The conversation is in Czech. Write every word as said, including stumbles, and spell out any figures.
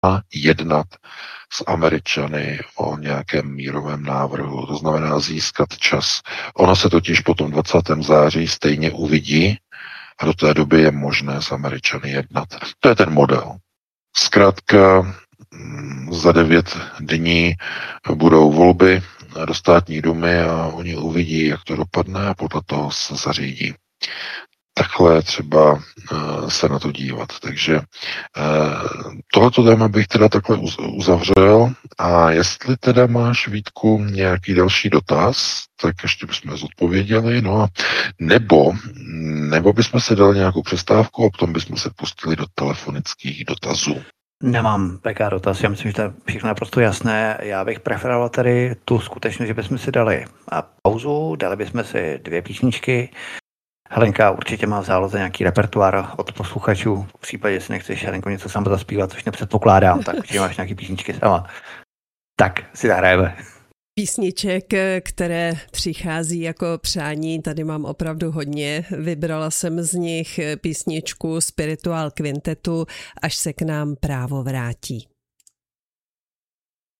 jednat s Američany o nějakém mírovém návrhu, to znamená získat čas. Ono se totiž po tom dvacátém září stejně uvidí a do té doby je možné s Američany jednat. To je ten model. Zkrátka za devět dní budou volby do státní dumy a oni uvidí, jak to dopadne a podle toho se zařídí. Takhle třeba uh, se na to dívat. Takže uh, tohleto téma bych teda takhle uzavřel a jestli teda máš, Vítku, nějaký další dotaz, tak ještě bychom zodpověděli, no a nebo, nebo bychom se dali nějakou přestávku a potom bychom se pustili do telefonických dotazů. Nemám P K dotaz, já myslím, že to je všechno naprosto jasné. Já bych preferoval tady tu skutečnost, že bychom si dali pauzu, dali bychom si dvě písničky. Helenka určitě má v záloze nějaký repertoár od posluchačů. V případě, jestli nechceš, Helenko, něco sama zaspívat, což nepředpokládám, tak určitě máš nějaký písničky sama. Tak si zahrajeme. Písniček, které přichází jako přání, tady mám opravdu hodně. Vybrala jsem z nich písničku Spiritual Quintetu Až se k nám právo vrátí.